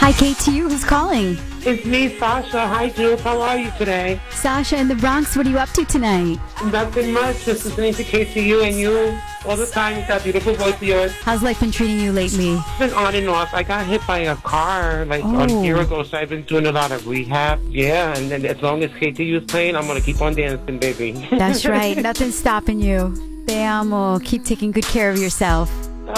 Hi, KTU. Who's calling? It's me, Sasha. Hi, Jules. How are you today? Sasha in the Bronx. What are you up to tonight? Nothing much. Just listening to KTU and you all the time with that beautiful voice of yours. How's life been treating you lately? It's been on and off. I got hit by a car a year ago, so I've been doing a lot of rehab. Yeah, and then as long as KTU is playing, I'm going to keep on dancing, baby. That's right. Nothing's stopping you. Te amo. Keep taking good care of yourself.